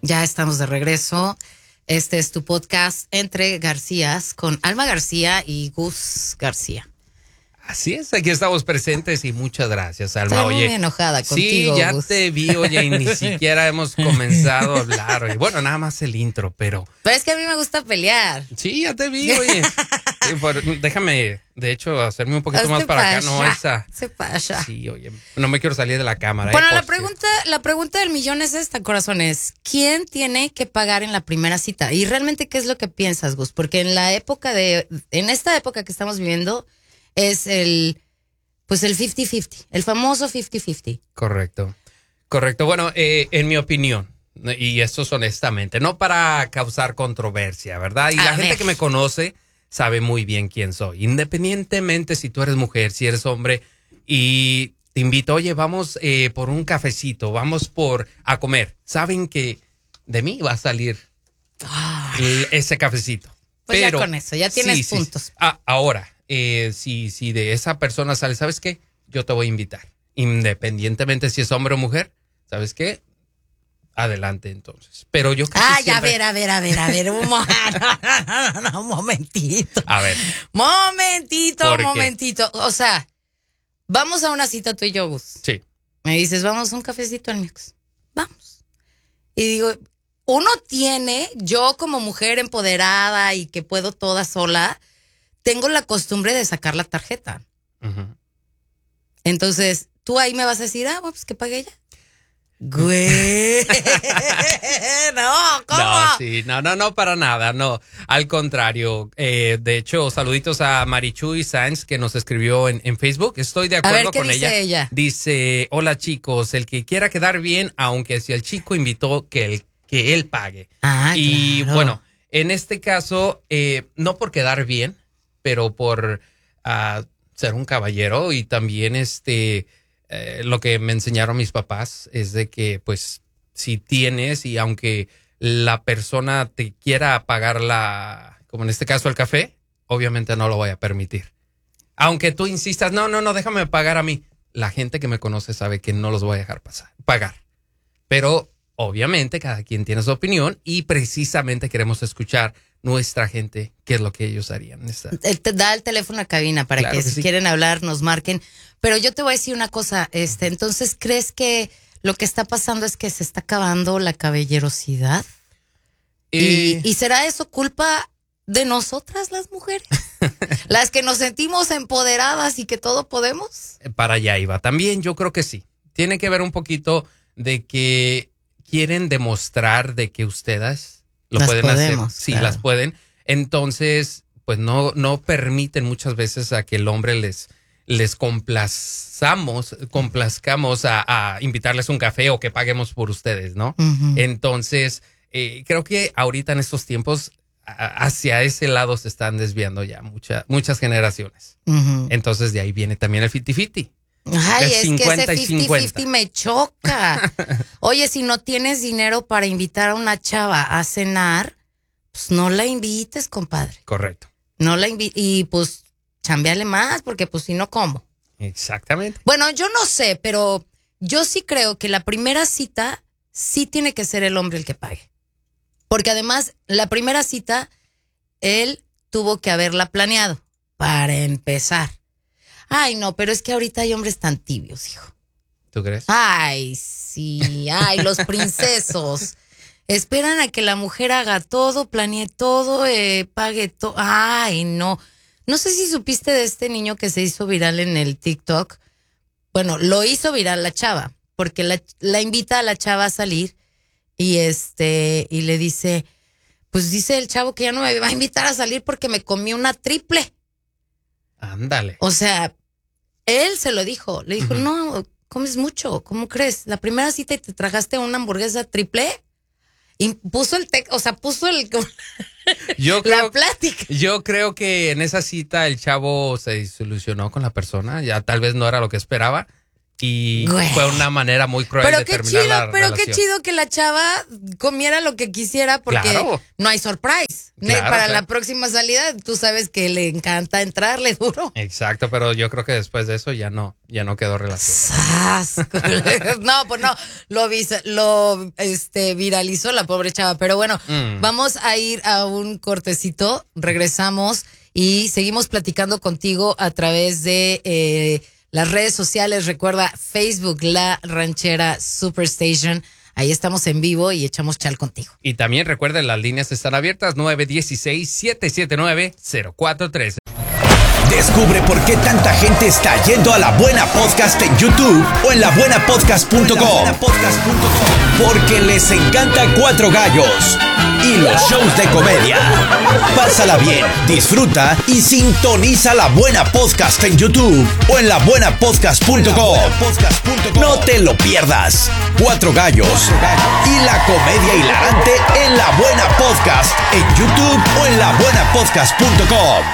Ya estamos de regreso. Este es tu podcast Entre Garcías con Alma García y Gus García. Así es, aquí estamos presentes y muchas gracias, Alma. Estoy muy enojada contigo, sí, ya Gus. te vi, oye, y ni siquiera hemos comenzado a hablar. Oye. Bueno, nada más el intro, pero... Pero es que a mí me gusta pelear. Sí, ya te vi, oye. Déjame, de hecho, hacerme un poquito más para acá, no esa... Se pasa. Sí, oye, no me quiero salir de la cámara. Bueno, la pregunta del millón es esta, corazón, es ¿quién tiene que pagar en la primera cita? Y realmente, ¿qué es lo que piensas, Gus? Porque en esta época que estamos viviendo... es el 50-50, el famoso 50-50. Correcto. Bueno, en mi opinión, y eso es honestamente, no para causar controversia, ¿verdad? Y la gente que me conoce sabe muy bien quién soy. Independientemente si tú eres mujer, si eres hombre, y te invito, oye, vamos por un cafecito, vamos a comer. Saben que de mí va a salir ese cafecito. Pues pero, ya con eso, ya tienes puntos. Sí. Ahora, si de esa persona sale, ¿sabes qué? Yo te voy a invitar. Independientemente si es hombre o mujer, ¿sabes qué? Adelante entonces. Pero yo creo que siempre... a ver, un momentito. A ver. Momentito. O sea, vamos a una cita tú y yo, Gus. Sí. Me dices, vamos a un cafecito al Mix. Vamos. Y digo, yo como mujer empoderada y que puedo toda sola, tengo la costumbre de sacar la tarjeta. Uh-huh. Entonces, tú ahí me vas a decir, bueno, pues que pague ella. Güey. No, ¿cómo? No, para nada, no. Al contrario, de hecho, saluditos a Marichuy Sáenz que nos escribió en Facebook. Estoy de acuerdo con ella. Dice, hola chicos, el que quiera quedar bien, aunque si el chico invitó que él pague. Y claro. Bueno, en este caso, no por quedar bien, pero por ser un caballero y también lo que me enseñaron mis papás es de que pues si tienes y aunque la persona te quiera pagar como en este caso el café, obviamente no lo voy a permitir. Aunque tú insistas, no, déjame pagar a mí. La gente que me conoce sabe que no los voy a dejar pagar. Pero obviamente cada quien tiene su opinión y precisamente queremos escuchar nuestra gente, qué es lo que ellos harían. Te da el teléfono a cabina para que si quieren hablar nos marquen. Pero yo te voy a decir una cosa, entonces, ¿crees que lo que está pasando es que se está acabando la caballerosidad? ¿Y será eso culpa de nosotras las mujeres? Las que nos sentimos empoderadas y que todo podemos. Para allá iba. También yo creo que sí. Tiene que ver un poquito de que quieren demostrar de que ustedes lo las pueden podemos, hacer. Sí, claro. las pueden. Entonces, pues no permiten muchas veces a que el hombre les complazcamos a invitarles un café o que paguemos por ustedes, ¿no? Uh-huh. Entonces, creo que ahorita en estos tiempos hacia ese lado se están desviando ya muchas generaciones. Uh-huh. Entonces, de ahí viene también el 50-50. Ay, es 50 que ese y 50. 50-50 me choca. Oye, si no tienes dinero para invitar a una chava a cenar, pues no la invites, compadre. Correcto. No la invites y pues chambeale más, porque pues si no, ¿cómo? Exactamente. Bueno, yo no sé, pero yo sí creo que la primera cita sí tiene que ser el hombre el que pague. Porque además, la primera cita, él tuvo que haberla planeado, para empezar. Ay, no, pero es que ahorita hay hombres tan tibios, hijo. ¿Tú crees? Ay, sí, los princesos. Esperan a que la mujer haga todo, planee todo, pague todo. Ay, no. No sé si supiste de este niño que se hizo viral en el TikTok. Bueno, lo hizo viral la chava, porque la invita a la chava a salir y y le dice, pues dice el chavo que ya no me va a invitar a salir porque me comí una triple. Ándale. O sea, él se lo dijo. Le dijo, no, comes mucho. ¿Cómo crees? La primera cita y te tragaste una hamburguesa triple. Y puso la plática. Yo creo que en esa cita el chavo se desilusionó con la persona. Ya tal vez no era lo que esperaba. Y Güey. fue una manera muy cruel de terminar la Pero qué relación. chido que la chava comiera lo que quisiera porque Claro. no hay surprise. Claro, Para claro. la próxima salida, tú sabes que le encanta entrarle duro. Exacto, pero yo creo que después de eso ya no quedó relación. ¡Sas! No, pues no, lo viralizó la pobre chava. Pero bueno, vamos a ir a un cortecito, regresamos y seguimos platicando contigo a través de las redes sociales. Recuerda Facebook, La Ranchera Superstation. Ahí estamos en vivo y echamos chal contigo. Y también recuerden, las líneas están abiertas 916-779-0413. Descubre por qué tanta gente está yendo a La Buena Podcast en YouTube o en labuenapodcast.com. Porque les encanta Cuatro Gallos y los shows de comedia. Pásala bien, disfruta y sintoniza La Buena Podcast en YouTube o en labuenapodcast.com. No te lo pierdas. Cuatro Gallos y la comedia hilarante en La Buena Podcast en YouTube o en labuenapodcast.com.